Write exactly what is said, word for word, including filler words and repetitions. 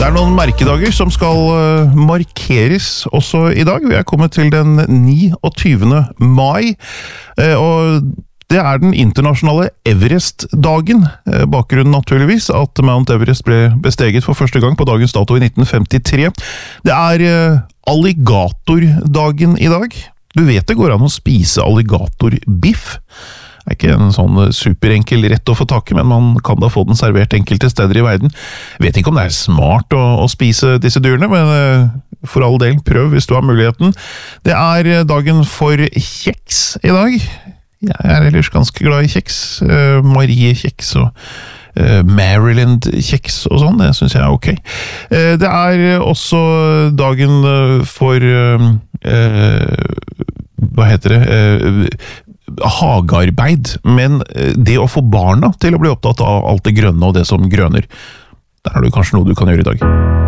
Det er noen merkedager som skal uh, markeres også i dag. Vi er kommet til den niogtyvende mai, uh, og det er den internasjonale Everest-dagen. Uh, bakgrunnen naturligvis at Mount Everest ble besteget for første gang på dagens dato i nitten femtitre. Det er uh, alligatordagen i dag. Du vet det går an å spise alligatorbiff. Det er ikke en sånn superenkel rett å få tak i, men man kan da få den servert enkelte steder i verden. Jeg vet ikke om det er smart å, å spise disse dyrene, men uh, for all del, prøv hvis du har muligheten. Det er dagen for kjeks i dag. Jeg er ellers ganske glad i kjeks. Uh, Marie-kjeks og uh, Maryland-kjeks og sånn, det synes jeg er ok. Uh, det er også dagen for uh, uh, hva heter det? Uh, hagearbeid, men det å få barna til å bli opptatt av alt det grønne og det som grønner, der har du kanskje noe du kan gjøre i dag.